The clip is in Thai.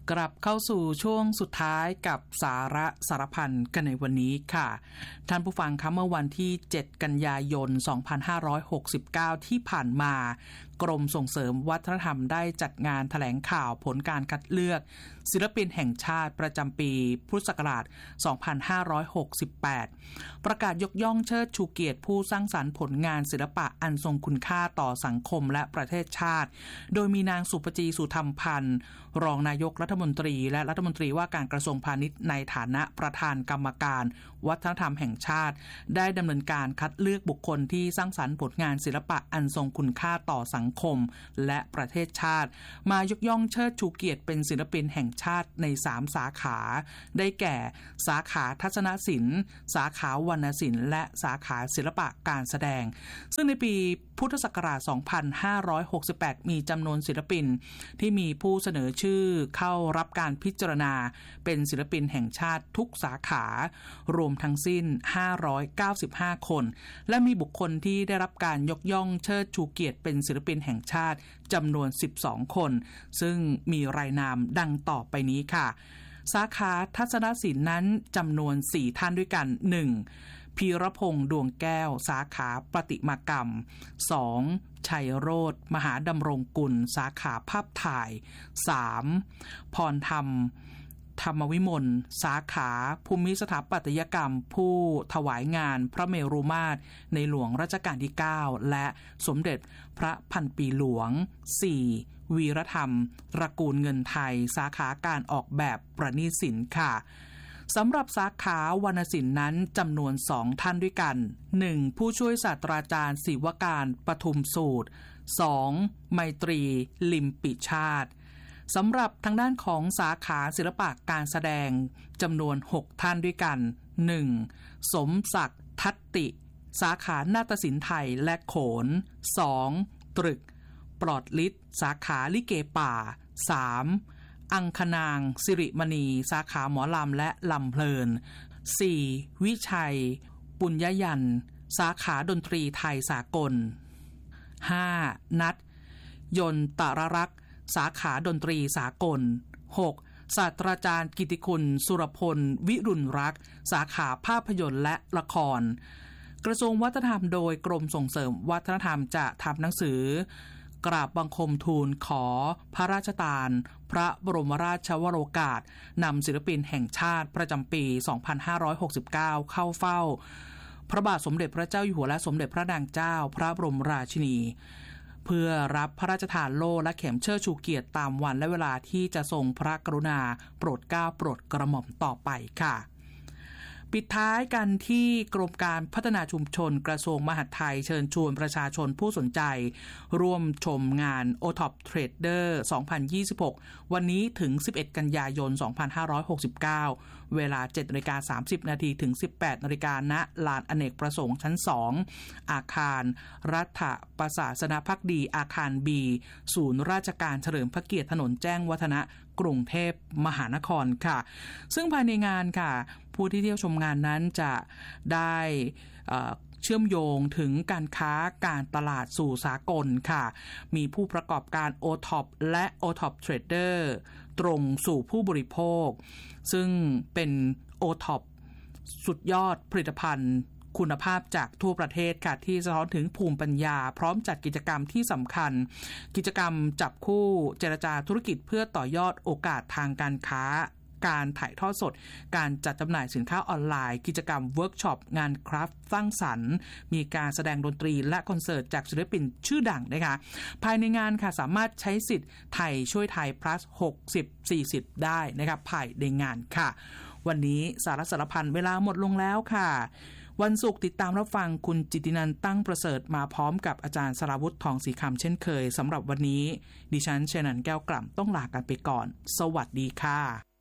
กลับเข้าสู่ช่วงสุดท้ายกับสาระสารพันกันในวันนี้ค่ะท่านผู้ฟังคะเมื่อวันที่7กันยายน2569ที่ผ่านมากรมส่งเสริมวัฒนธรรมได้จัดงานแถลงข่าวผลการคัดเลือกศิลปินแห่งชาติประจำปีพุทธศักราช2568ประกาศยกย่องเชิดชูเกียรติผู้สร้างสรรค์ผลงานศิลปะอันทรงคุณค่าต่อสังคมและประเทศชาติโดยมีนางสุปจีสุธรรมพันธ์รองนายกรัฐมนตรีและรัฐมนตรีว่าการกระทรวงพาณิชย์ในฐานะประธานกรรมการวัฒนธรรมแห่งชาติได้ดำเนินการคัดเลือกบุคคลที่สร้างสรรค์ผลงานศิลปะอันทรงคุณค่าต่อสังคมและประเทศชาติมายกย่องเชิดชูเกียรติเป็นศิลปินแห่งชาติใน3สาขาได้แก่สาขาทัศนศิลป์สาขาวรรณศิลป์และสาขาศิลปะการแสดงซึ่งในปีพุทธศักราช2568มีจำนวนศิลปินที่มีผู้เสนอชื่อเข้ารับการพิจารณาเป็นศิลปินแห่งชาติทุกสาขารวมทั้งสิ้น595คนและมีบุคคลที่ได้รับการยกย่องเชิดชูเกียรติเป็นศิลปินแห่งชาติจำนวน12คนซึ่งมีรายนามดังต่อไปนี้ค่ะสาขาทัศนศิลป์นั้นจำนวน4ท่านด้วยกัน 1. พีรพงษ์ดวงแก้วสาขาประติมากรรม 2. ชัยโรจน์มหาดำรงกุลสาขาภาพถ่าย 3. พรธรรมวิมลสาขาภูมิสถาปัตยกรรมผู้ถวายงานพระเมรุมาตรในหลวงรัชกาลที่9และสมเด็จพระพันปีหลวง 4. วีรธรรมตระกูลเงินไทยสาขาการออกแบบประณีตศิลป์ค่ะสำหรับสาขาวรรณศิลป์นั้นจำนวน2ท่านด้วยกัน 1. ผู้ช่วยศาสตราจารย์ศิวการปทุมสูตร 2. ไมตรีลิมปิชาติสำหรับทางด้านของสาขาศิลปะการแสดงจำนวน6ท่านด้วยกัน 1. สมศักดิ์ทัตติสาขานาฏศิลป์ไทยและโขน 2. ตรึกปลอดฤทธิ์สาขาลิเกป่า 3. อังคนางสิริมณีสาขาหมอลำและลำเพลิน 4. วิชัยปุญญยันต์สาขาดนตรีไทยสากล 5. นัทยนตรรักษ์สาขาดนตรีสากล 6. ศาสตราจารย์กิติคุณสุรพลวิรุณรักษ์สาขาภาพยนตร์และละครกระทรวงวัฒนธรรมโดยกรมส่งเสริมวัฒนธรรมจะทำหนังสือกราบบังคมทูลขอพระราชทานพระบรมราชวโรกาสนำศิลปินแห่งชาติประจำปี 2569 เข้าเฝ้าพระบาทสมเด็จพระเจ้าอยู่หัวและสมเด็จพระนางเจ้าพระบรมราชินีเพื่อรับพระราชทานโล่และเข็มเชิดชูเกียรติตามวันและเวลาที่จะทรงพระกรุณาโปรดเกล้าโปรดกระหม่อมต่อไปค่ะปิดท้ายกันที่กรมการพัฒนาชุมชนกระทรวงมหาดไทยเชิญชวนประชาชนผู้สนใจร่วมชมงาน OTOP Trader 2026 วันนี้ถึง11กันยายน2569เวลา 7:30 นถึง 18:00 นณลานอเนกประสงค์ชั้น2อาคารรัฐประศาสนภักดีอาคาร B ศูนย์ราชการเฉลิมพระเกียรติถนนแจ้งวัฒนะกรุงเทพมหานครค่ะซึ่งภายในงานค่ะผู้ที่เที่ยวชมงานนั้นจะได้เชื่อมโยงถึงการค้าการตลาดสู่สากลค่ะมีผู้ประกอบการ OTOP และ OTOP Trader ตรงสู่ผู้บริโภคซึ่งเป็น OTOP สุดยอดผลิตภัณฑ์คุณภาพจากทั่วประเทศค่ะที่สะท้อนถึงภูมิปัญญาพร้อมจัดกิจกรรมที่สำคัญกิจกรรมจับคู่เจรจาธุรกิจเพื่อต่อยอดโอกาสทางการค้าการถ่ายทอดสดการจัดจำหน่ายสินค้าออนไลน์กิจกรรมเวิร์กช็อปงานคราฟต์สร้างสรรค์มีการแสดงดนตรีและคอนเสิร์ตจากศิลปินชื่อดังนะคะภายในงานค่ะสามารถใช้สิทธิ์ไทยช่วยไทย plus 60-40 ได้นะครับภายในงานค่ะวันนี้สาระสารพันเวลาหมดลงแล้วค่ะวันศุกร์ติดตามรับฟังคุณจิตตินันท์ตั้งประเสริฐมาพร้อมกับอาจารย์สราวุธทองศรีคำเช่นเคยสำหรับวันนี้ดิฉันเชนันท์แก้วกล่ำต้องลากันไปก่อนสวัสดีค่ะ